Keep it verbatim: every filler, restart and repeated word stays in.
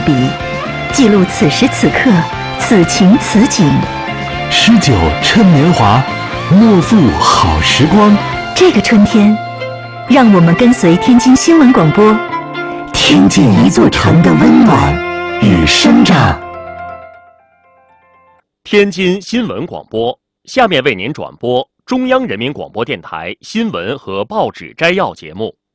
笔，记录此时此刻此情此景。 诗酒趁年华，莫负好时光。 这个春天，让我们跟随天津新闻广播，听见一座城的温暖与生长。 天津新闻广播，下面为您转播中央人民广播电台新闻和报纸摘要节目。